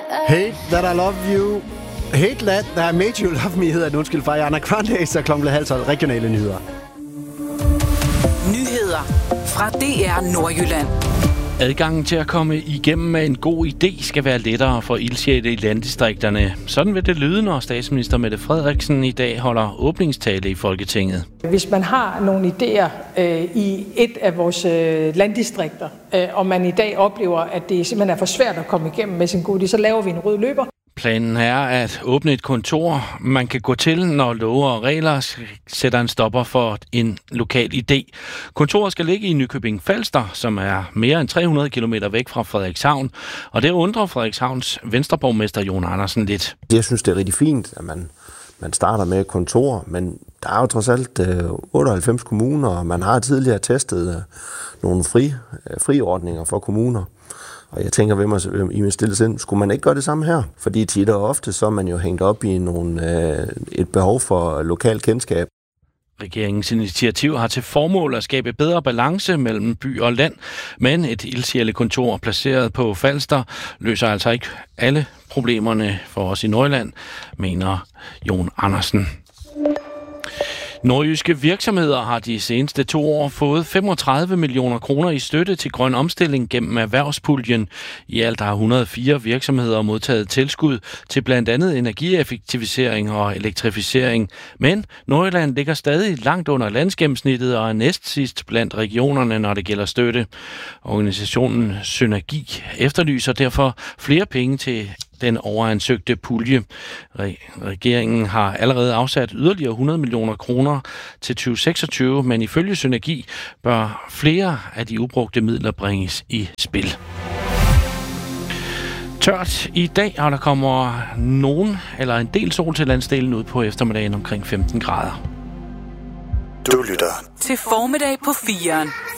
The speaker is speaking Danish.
Hate That I Love You. Hate That I Made You Love Me hedder den. Undskyld fra Ariana Grande, så klokken 12 regionale nyheder. Nyheder fra DR Nordjylland. Adgangen til at komme igennem med en god idé skal være lettere for ildsjæle i landdistrikterne. Sådan vil det lyde, når statsminister Mette Frederiksen i dag holder åbningstale i Folketinget. Hvis man har nogle idéer i et af vores landdistrikter, og man i dag oplever, at det simpelthen er for svært at komme igennem med sin gode idé, så laver vi en rød løber. Planen er at åbne et kontor, man kan gå til, når love og regler sætter en stopper for en lokal idé. Kontoret skal ligge i Nykøbing Falster, som er mere end 300 km væk fra Frederikshavn, og det undrer Frederikshavns venstreborgmester Jon Andersen lidt. Jeg synes, det er rigtig fint, at man starter med et kontor, men der er jo trods alt 98 kommuner, og man har tidligere testet nogle friordninger for kommuner. Og jeg tænker ved mig i min stille sind, skulle man ikke gøre det samme her? Fordi tit og ofte så er man jo hængt op i et behov for lokal kendskab. Regeringens initiativ har til formål at skabe bedre balance mellem by og land, men et ildsjælekontor placeret på Falster løser altså ikke alle problemerne for os i Nordjylland, mener Jon Andersen. Nordjyske virksomheder har de seneste 2 år fået 35 millioner kroner i støtte til grøn omstilling gennem erhvervspuljen. I alt har 104 virksomheder modtaget tilskud til blandt andet energieffektivisering og elektrificering. Men Nordjylland ligger stadig langt under landsgennemsnittet og er næstsidst blandt regionerne, når det gælder støtte. Organisationen Synergi efterlyser derfor flere penge til den overansøgte pulje. Regeringen har allerede afsat yderligere 100 millioner kroner til 2026, men ifølge Synergi bør flere af de ubrugte midler bringes i spil. Tørt i dag, og der kommer nogen eller en del sol til landsdelen ud på eftermiddagen omkring 15 grader. Du lytter til Formiddag på 4'eren.